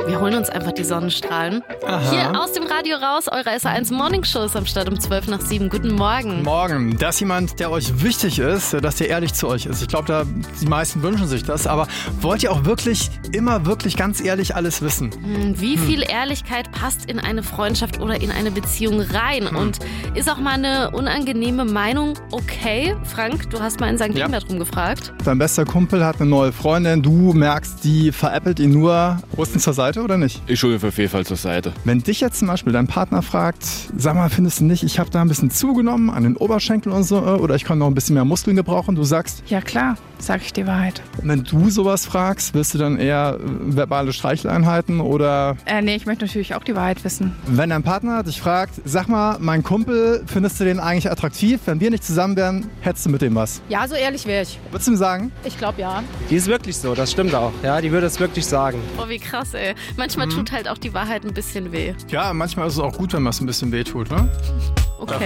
Wir holen uns einfach die Sonnenstrahlen. Aha. Hier aus dem Radio raus, eure SR1 Morning Show ist am Start um 7:12. Guten Morgen. Morgen. Da ist jemand, der euch wichtig ist, dass der ehrlich zu euch ist. Ich glaube, die meisten wünschen sich das. Aber wollt ihr auch wirklich, immer wirklich ganz ehrlich alles wissen? Wie viel Ehrlichkeit passt in eine Freundschaft oder in eine Beziehung rein? Und ist auch mal eine unangenehme Meinung okay? Frank, du hast mal in St. Ingbert rumgefragt. Dein bester Kumpel hat eine neue Freundin. Du merkst, die veräppelt ihn nur. Rusten zur Seite oder nicht? Ich hole ihn auf jeden Fall zur Seite. Wenn dich jetzt zum Beispiel dein Partner fragt, sag mal, findest du nicht, ich habe da ein bisschen zugenommen an den Oberschenkeln und so, oder ich kann noch ein bisschen mehr Muskeln gebrauchen, du sagst, Ja klar, sag ich die Wahrheit. wenn du sowas fragst, wirst du dann eher verbale Streicheleinheiten oder Nee, ich möchte natürlich auch die Wahrheit wissen. wenn dein Partner dich fragt, sag mal, mein Kumpel, findest du den eigentlich attraktiv? Wenn wir nicht zusammen wären, hättest du mit dem was? Ja, so ehrlich wäre ich. Würdest du ihm sagen? Ich glaube ja. Die ist wirklich so, das stimmt auch. Ja, die würde es wirklich sagen. Oh, wie krass, ey. Manchmal tut halt auch die Wahrheit ein bisschen weh. Ja, manchmal ist es auch gut, wenn man es ein bisschen wehtut, ne? Okay.